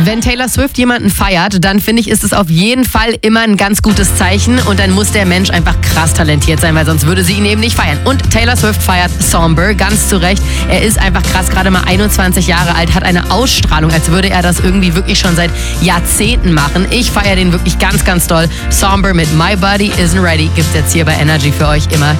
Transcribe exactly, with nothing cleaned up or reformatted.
Wenn Taylor Swift jemanden feiert, dann finde ich, ist es auf jeden Fall immer ein ganz gutes Zeichen und dann muss der Mensch einfach krass talentiert sein, weil sonst würde sie ihn eben nicht feiern. Und Taylor Swift feiert Somber, ganz zu Recht. Er ist einfach krass, gerade mal einundzwanzig Jahre alt, hat eine Ausstrahlung, als würde er das irgendwie wirklich schon seit Jahrzehnten machen. Ich feiere den wirklich ganz, ganz doll. Somber mit My Body Isn't Ready gibt's jetzt hier bei Energy für euch immer.